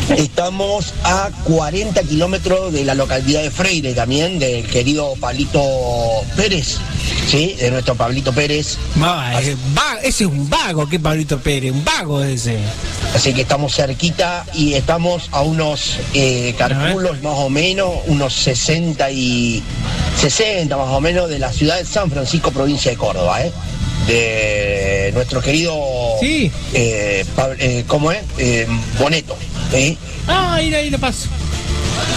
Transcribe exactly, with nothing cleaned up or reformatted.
Estamos a cuarenta kilómetros de la localidad de Freire también, del querido Pablito Pérez, ¿sí? De nuestro Pablito Pérez. Va, es va, ese es un vago, ¿qué Pablito Pérez? Un vago ese. Así que estamos cerquita y estamos a unos, eh, calculos más o menos, unos sesenta y sesenta más o menos de la ciudad de San Francisco, provincia de Córdoba, ¿eh? De nuestro querido, sí. eh, eh, ¿cómo es? Eh, Boneto, ¿sí? Ah, ahí, ahí lo paso.